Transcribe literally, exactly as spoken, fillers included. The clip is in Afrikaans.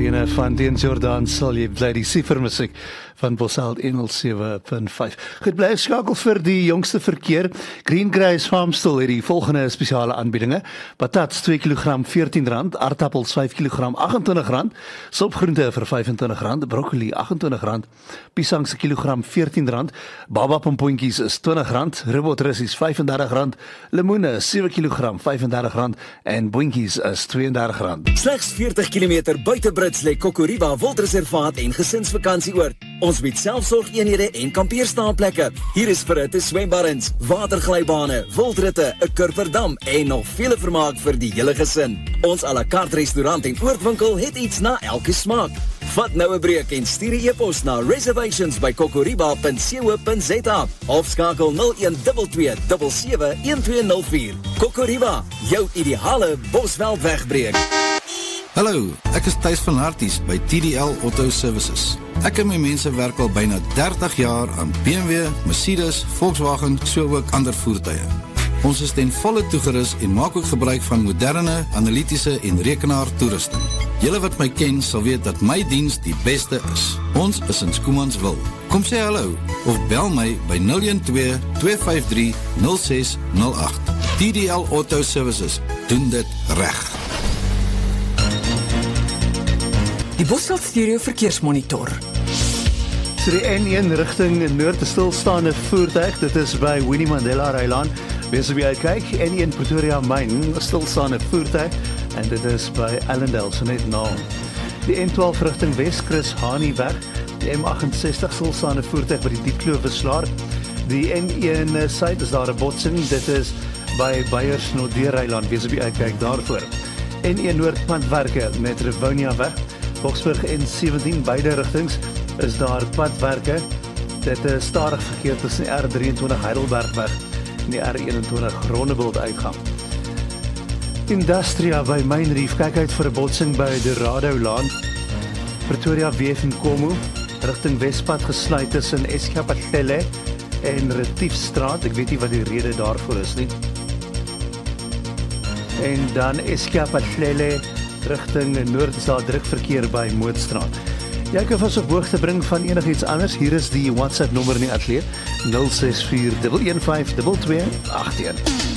Ene van Dean Jordan sal jy bly die siefermusiek van Bosalt honderd sewe punt vyf. Goed, bly skakel vir die jongste verkeer. Green Grace Farmstall het die volgende spesiale aanbiedinge. Patats twee kilogram veertien rand, aardappels vyf kilogram agt en twintig rand, sopgroente vir vyf en twintig rand, broccoli agt en twintig rand, piesangs 'n kilogram veertien rand, babapompoentjies is twintig rand, ribotrussies vyf en dertig rand, lemoene sewe kilogram vyf en dertig rand en boentjies is twee en dertig rand. Slegs veertig kilometer buite Brits lê Kokoriba Wildreservaat en gesinsvakansieoord. Ons bied selfsorgeenhede en kampeerstaanplekke. Hier is verhitte swembaddens, waterglybane, wildritte, 'n kurverdam en nog vele vermaak vir die hele gesin. Ons à la carte restaurant en oordwinkel het iets na elke smaak. Vat nou 'n breek en stuur 'n e-pos na reservations by kokoriba punt co punt za of skakel nul een twee twee sewe sewe een twee nul vier. Kokoriba, jou ideale Bosveld wegbreek. Hallo, ek is Thys van Harties by T D L Auto Services. Ek en my mense werk al byna dertig jaar aan B M W, Mercedes, Volkswagen, so ook ander voertuie. Ons is ten volle toegerus en maak ook gebruik van moderne, analitiese en rekenaar toerusting. Julle wat my ken sal weet dat my diens die beste is. Ons is in Schoemansville. Kom sê hallo of bel my by nul een twee twee vyf drie nul ses nul agt. T D L Auto Services doen dit reg. Die Bosveld Stereo Verkeersmonitor. So die N een rigting noord stilstaande voertuig, dit is by Winnie Mandela Eiland. Wees op jy kyk, N een Pretoria Myn, stilstaande voertuig, en dit is by Allendale, so net na. Die N twaalf rigting Wes Chris Hani weg, die M agt ses stilstaande voertuig by die Diepkloof Slaar. Die N een suid is daar 'n botsing, dit is by Beyers Noordeer Eiland, wees op jy kyk daarvoor. N een Noordpadwerke met Rivonia weg. Boksburg N sewentien, beide rigtings is daar padwerke. Dit is stadig verkeer tussen die R drieëntwintig Heidelbergweg en die R eenentwintig Rondebult uitgang. Industria by Mynrief, kyk uit vir 'n botsing by Dorado Laan. Pretoria W F en Komo, rigting Wespad gesluit tussen Escapatelle en Retiefstraat. Ek weet nie wat die rede daarvoor is nie. En dan Escapatelle rigting noord is daar druk verkeer by Mootstraat. Jy kan vas op hoogte bring van enigiets anders. Hier is die WhatsApp nommer in die atelier nul ses vier een een vyf twee twee agt een.